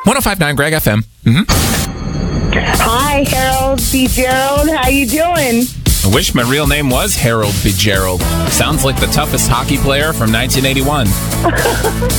105.9 Greg FM. Hi, Harold B. Gerald. How you doing? I wish my real name was Harold B. Gerald. Sounds like the toughest hockey player from 1981.